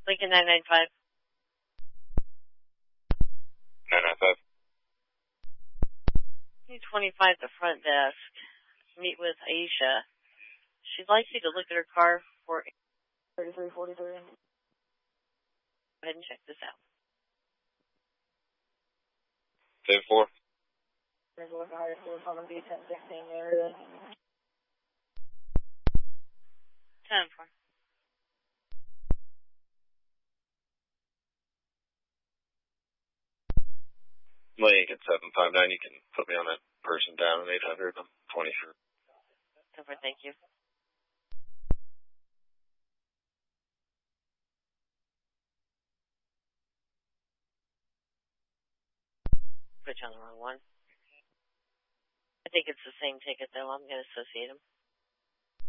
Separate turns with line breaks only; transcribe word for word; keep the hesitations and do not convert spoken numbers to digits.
Lincoln nine nine five.
nine nine five.
two twenty-five, the front desk. Meet with Aisha. She'd like you to look at her car for thirty-three forty-three. Go ahead and check this out.
ten four.
There's a look at higher school from B ten sixteen area. ten four.
Lincoln seven five nine, you can put me on that person down at eight hundred. I'm twenty-four.
ten four, thank you. Put you on the wrong one. I think it's the same ticket, though. I'm going to associate them.